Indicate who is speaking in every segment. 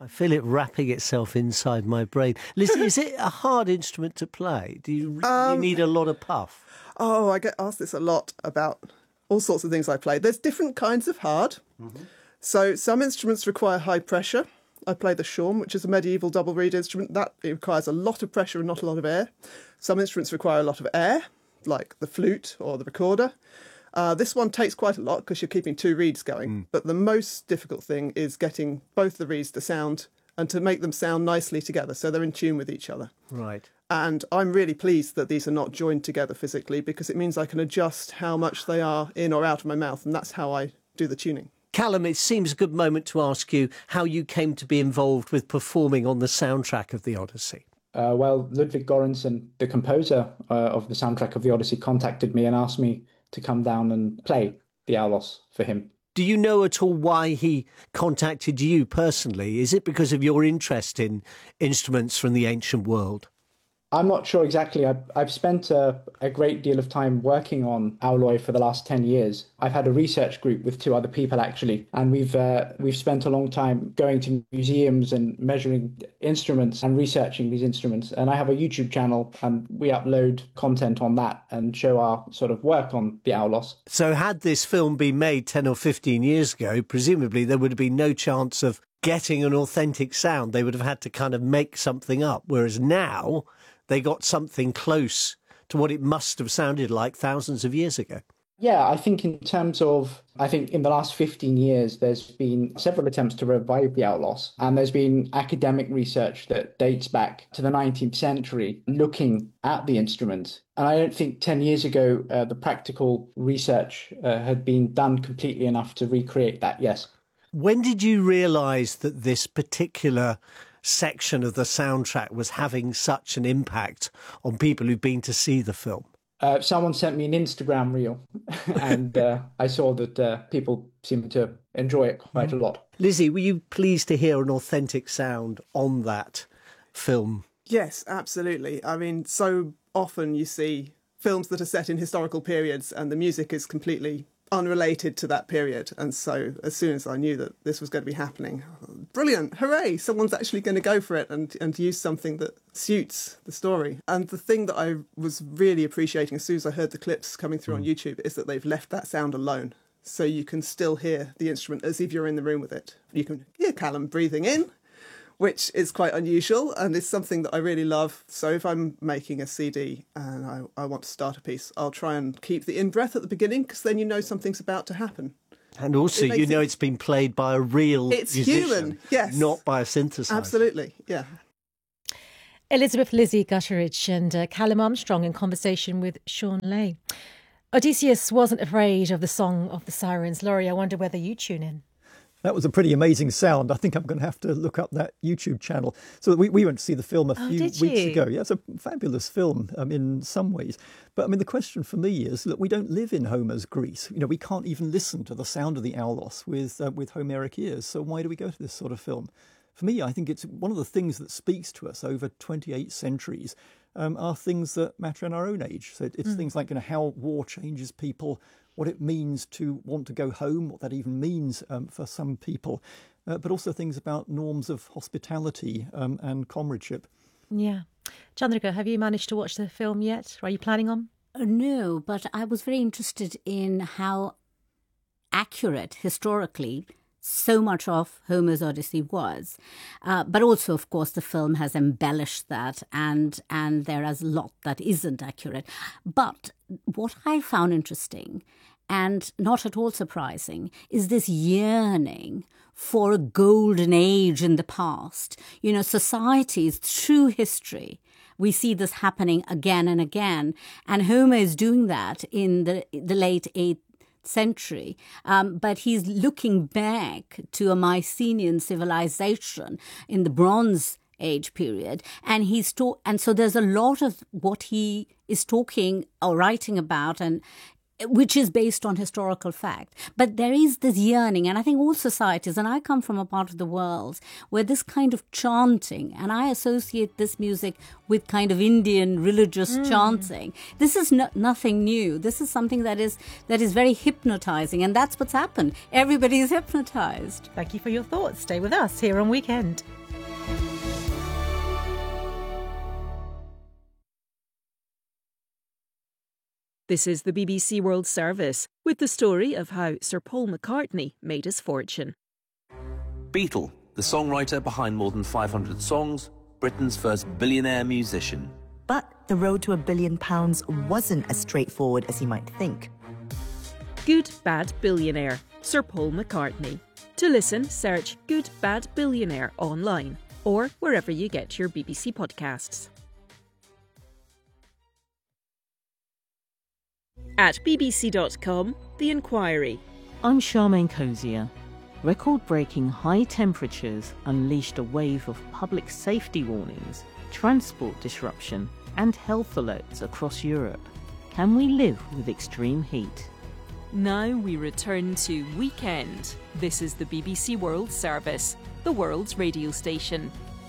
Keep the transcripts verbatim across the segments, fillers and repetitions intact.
Speaker 1: I feel it wrapping itself inside my brain. Listen, is it a hard instrument to play? Do you, um, you need a lot of puff?
Speaker 2: Oh, I get asked this a lot about all sorts of things I play. There's different kinds of hard. Mm-hmm. So some instruments require high pressure. I play the shawm, which is a medieval double reed instrument. That it requires a lot of pressure and not a lot of air. Some instruments require a lot of air, like the flute or the recorder. Uh, this one takes quite a lot because you're keeping two reeds going. Mm. But the most difficult thing is getting both the reeds to sound and to make them sound nicely together so they're in tune with each other.
Speaker 1: Right.
Speaker 2: And I'm really pleased that these are not joined together physically because it means I can adjust how much they are in or out of my mouth, and that's how I do the tuning.
Speaker 1: Callum, it seems a good moment to ask you how you came to be involved with performing on the soundtrack of The Odyssey.
Speaker 3: Uh, well, Ludwig Göransson, the composer uh, of the soundtrack of The Odyssey, contacted me and asked me to come down and play the Aulos for him.
Speaker 1: Do you know at all why he contacted you personally? Is it because of your interest in instruments from the ancient world?
Speaker 3: I'm not sure exactly. I've, I've spent a, a great deal of time working on Auloi for the last ten years. I've had a research group with two other people, actually, and we've uh, we've spent a long time going to museums and measuring instruments and researching these instruments. And I have a YouTube channel, and we upload content on that and show our sort of work on the Aulos.
Speaker 1: So had this film been made ten or fifteen years ago, presumably there would have been no chance of getting an authentic sound. They would have had to kind of make something up, whereas now they got something close to what it must have sounded like thousands of years ago.
Speaker 3: Yeah, I think in terms of, I think in the last fifteen years, there's been several attempts to revive the Aulos, and there's been academic research that dates back to the nineteenth century looking at the instrument. And I don't think ten years ago, uh, the practical research uh, had been done completely enough to recreate that, yes.
Speaker 1: When did you realise that this particular section of the soundtrack was having such an impact on people who've been to see the film?
Speaker 3: Uh, someone sent me an Instagram reel and uh, I saw that uh, people seemed to enjoy it quite mm. a lot.
Speaker 1: Lizzie, were you pleased to hear an authentic sound on that film?
Speaker 2: Yes, absolutely. I mean, so often you see films that are set in historical periods and the music is completely unrelated to that period. And so as soon as I knew that this was going to be happening, brilliant, hooray, someone's actually going to go for it and, and use something that suits the story. And the thing that I was really appreciating as soon as I heard the clips coming through mm. on YouTube is that they've left that sound alone. So you can still hear the instrument as if you're in the room with it. You can hear Callum breathing in, which is quite unusual and is something that I really love. So if I'm making a C D and I, I want to start a piece, I'll try and keep the in-breath at the beginning because then you know something's about to happen.
Speaker 1: And also, you know, it, it's been played by a real
Speaker 2: it's
Speaker 1: musician.
Speaker 2: It's human, yes.
Speaker 1: Not by a synthesizer.
Speaker 2: Absolutely, yeah.
Speaker 4: Elizabeth Lizzie Gutteridge and uh, Callum Armstrong in conversation with Shaun Ley. Odysseus wasn't afraid of the Song of the Sirens. Laurie, I wonder whether you tune in.
Speaker 5: That was a pretty amazing sound. I think I'm going to have to look up that YouTube channel. So we, we went to see the film a
Speaker 4: oh,
Speaker 5: few
Speaker 4: did
Speaker 5: weeks
Speaker 4: you?
Speaker 5: ago. Yeah, it's a fabulous film um, in some ways. But I mean, the question for me is that we don't live in Homer's Greece. You know, we can't even listen to the sound of the Aulos with uh, with Homeric ears. So why do we go to this sort of film? For me, I think it's one of the things that speaks to us over twenty-eight centuries um, are things that matter in our own age. So it's mm. things like, you know, how war changes people, what it means to want to go home, what that even means um, for some people, uh, but also things about norms of hospitality um, and comradeship.
Speaker 4: Yeah. Chandrika, have you managed to watch the film yet? Or are you planning on?
Speaker 6: Uh, no, but I was very interested in how accurate, historically, so much of Homer's Odyssey was. Uh, but also, of course, the film has embellished that and and there is a lot that isn't accurate. But what I found interesting and not at all surprising is this yearning for a golden age in the past. You know, societies through history, we see this happening again and again. And Homer is doing that in the, the late eighth century, um, but he's looking back to a Mycenaean civilization in the Bronze Age period, and he's to- and so there's a lot of what he is talking or writing about and which is based on historical fact. But there is this yearning, and I think all societies, and I come from a part of the world where this kind of chanting, and I associate this music with kind of Indian religious mm. chanting. This is no, nothing new. This is something that is that is very hypnotizing, and that's what's happened. Everybody is hypnotized.
Speaker 4: Thank you for your thoughts. Stay with us here on Weekend.
Speaker 7: This is the B B C World Service, with the story of how Sir Paul McCartney made his fortune.
Speaker 8: Beatle, the songwriter behind more than five hundred songs, Britain's first billionaire musician.
Speaker 9: But the road to a billion pounds wasn't as straightforward as you might think.
Speaker 7: Good Bad Billionaire, Sir Paul McCartney. To listen, search Good Bad Billionaire online or wherever you get your B B C podcasts. At b b c dot com, The Inquiry.
Speaker 10: I'm Charmaine Cozier. Record-breaking high temperatures unleashed a wave of public safety warnings, transport disruption and health alerts across Europe. Can we live with extreme heat?
Speaker 7: Now we return to Weekend. This is the B B C World Service, the world's radio station.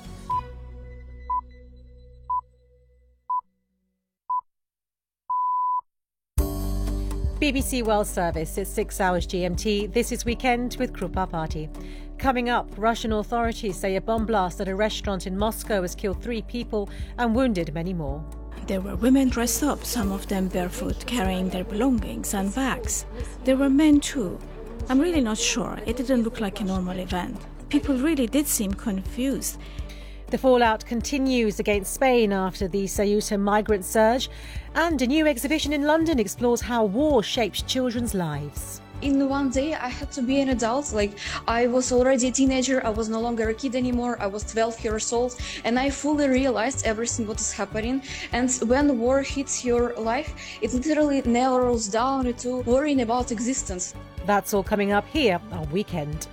Speaker 4: B B C World Service, it's six hours G M T. This is Weekend with Krupa Party. Coming up, Russian authorities say a bomb blast at a restaurant in Moscow has killed three people and wounded many more.
Speaker 11: There were women dressed up, some of them barefoot, carrying their belongings and bags. There were men too. I'm really not sure. It didn't look like a normal event. People really did seem confused.
Speaker 4: The fallout continues against Spain after the Ceuta migrant surge, and a new exhibition in London explores how war shapes children's lives.
Speaker 12: In one day, I had to be an adult. Like, I was already a teenager. I was no longer a kid anymore. I was twelve years old, and I fully realized everything what is happening. And when war hits your life, it literally narrows down to worrying about existence.
Speaker 4: That's all coming up here on Weekend.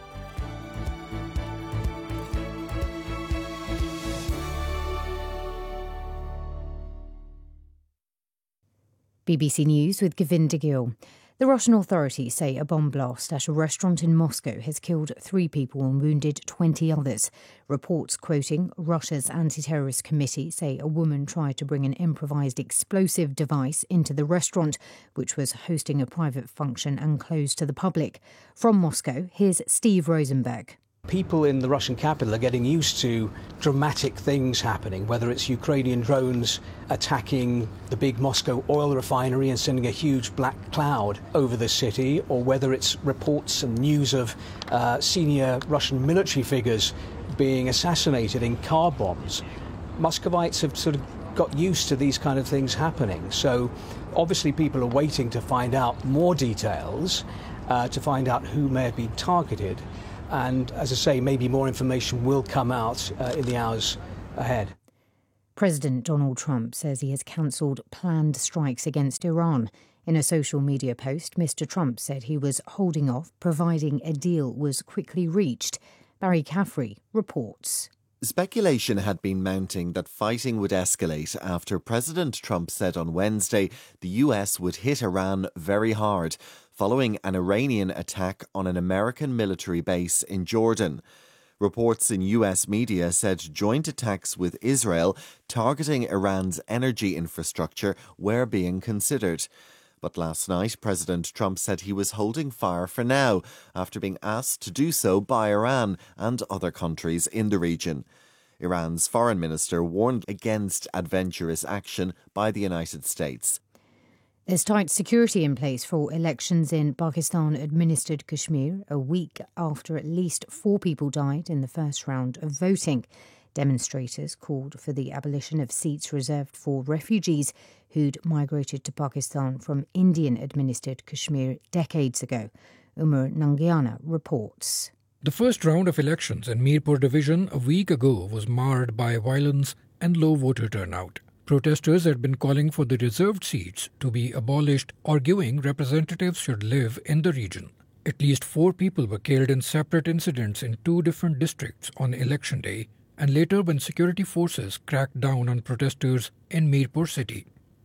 Speaker 13: B B C News with Govinda Gill. The Russian authorities say a bomb blast at a restaurant in Moscow has killed three people and wounded twenty others. Reports quoting Russia's anti-terrorist committee say a woman tried to bring an improvised explosive device into the restaurant, which was hosting a private function and closed to the public. From Moscow, here's Steve Rosenberg.
Speaker 14: People in the Russian capital are getting used to dramatic things happening, whether it's Ukrainian drones attacking the big Moscow oil refinery and sending a huge black cloud over the city, or whether it's reports and news of uh, senior Russian military figures being assassinated in car bombs. Muscovites have sort of got used to these kind of things happening. So obviously people are waiting to find out more details, uh, to find out who may have been targeted. And as I say, maybe more information will come out uh, in the hours ahead.
Speaker 13: President Donald Trump says he has cancelled planned strikes against Iran. In a social media post, Mister Trump said he was holding off, providing a deal was quickly reached. Barry Caffrey reports.
Speaker 15: Speculation had been mounting that fighting would escalate after President Trump said on Wednesday the U S would hit Iran very hard, following an Iranian attack on an American military base in Jordan. Reports in U S media said joint attacks with Israel targeting Iran's energy infrastructure were being considered. But last night, President Trump said he was holding fire for now, after being asked to do so by Iran and other countries in the region. Iran's foreign minister warned against adventurous action by the United States.
Speaker 13: There's tight security in place for elections in Pakistan-administered Kashmir a week after at least four people died in the first round of voting. Demonstrators called for the abolition of seats reserved for refugees who'd migrated to Pakistan from Indian-administered Kashmir decades ago. Umar Nangiana reports.
Speaker 16: The first round of elections in Mirpur division a week ago was marred by violence and low voter turnout. Protesters had been calling for the reserved seats to be abolished, arguing representatives should live in the region. At least four people were killed in separate incidents in two different districts on election day, and later when security forces cracked down on protesters in Mirpur city.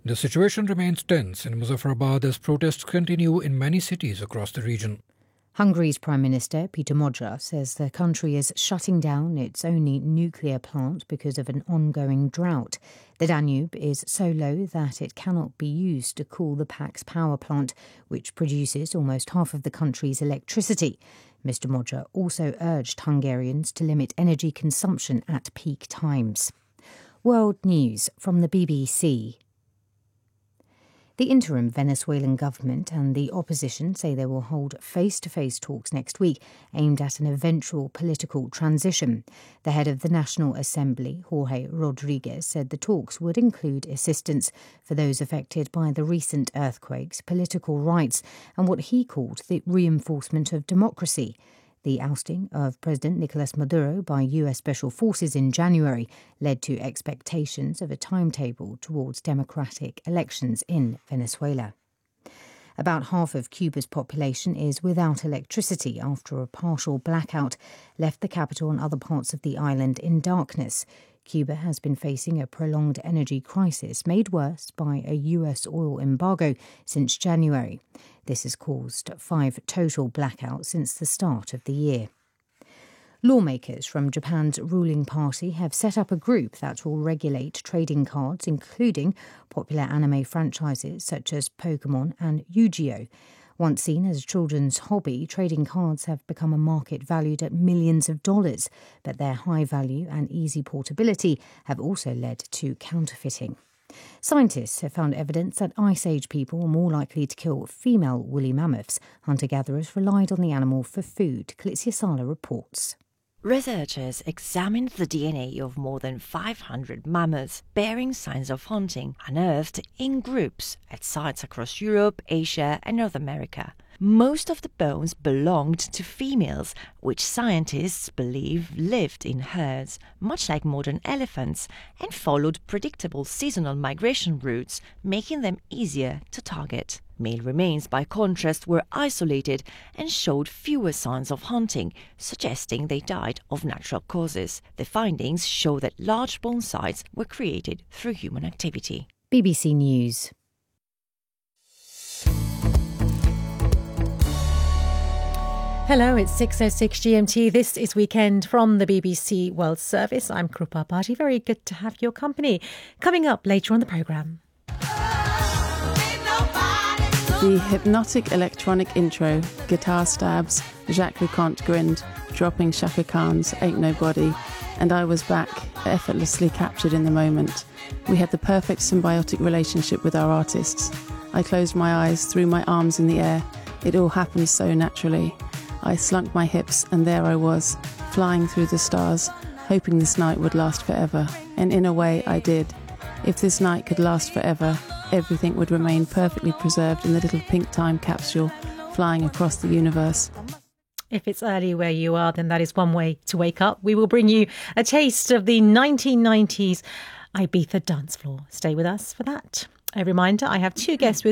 Speaker 16: The situation remains tense in Muzaffarabad as protests continue in many cities across the region.
Speaker 13: Hungary's Prime Minister, Peter Magyar, says the country is shutting down its only nuclear plant because of an ongoing drought. The Danube is so low that it cannot be used to cool the Pax power plant, which produces almost half of the country's electricity. Mister Magyar also urged Hungarians to limit energy consumption at peak times. World News from the B B C. The interim Venezuelan government and the opposition say they will hold face-to-face talks next week aimed at an eventual political transition. The head of the National Assembly, Jorge Rodriguez, said the talks would include assistance for those affected by the recent earthquakes, political rights, and what he called the reinforcement of democracy. The ousting of President Nicolas Maduro by U S Special Forces in January led to expectations of a timetable towards democratic elections in Venezuela. About half of Cuba's population is without electricity after a partial blackout left the capital and other parts of the island in darkness. Cuba has been facing a prolonged energy crisis made worse by a U S oil embargo since January. This has caused five total blackouts since the start of the year. Lawmakers from Japan's ruling party have set up a group that will regulate trading cards, including popular anime franchises such as Pokemon and Yu-Gi-Oh! Once seen as a children's hobby, trading cards have become a market valued at millions of dollars, but their high value and easy portability have also led to counterfeiting. Scientists have found evidence that Ice Age people were more likely to kill female woolly mammoths. Hunter-gatherers relied on the animal for food. Kalizia Sala reports.
Speaker 17: Researchers examined the D N A of more than five hundred mammoths bearing signs of hunting, unearthed in groups at sites across Europe, Asia and North America. Most of the bones belonged to females, which scientists believe lived in herds, much like modern elephants, and followed predictable seasonal migration routes, making them easier to target. Male remains, by contrast, were isolated and showed fewer signs of hunting, suggesting they died of natural causes. The findings show that large bone sites were created through human activity.
Speaker 13: B B C News.
Speaker 4: Hello, it's six oh six G M T. This is Weekend from the B B C World Service. I'm Krupa Bharti. Very good to have your company. Coming up later on the programme.
Speaker 18: The hypnotic electronic intro, guitar stabs, Jacques Leconte grinned, dropping Chaka Khan's Ain't Nobody, and I was back, effortlessly captured in the moment. We had the perfect symbiotic relationship with our artists. I closed my eyes, threw my arms in the air. It all happened so naturally. I slunk my hips, and there I was, flying through the stars, hoping this night would last forever. And in a way, I did. If this night could last forever, everything would remain perfectly preserved in the little pink time capsule flying across the universe.
Speaker 4: If it's early where you are, then that is one way to wake up. We will bring you a taste of the nineteen nineties Ibiza dance floor. Stay with us for that. A reminder, I have two guests with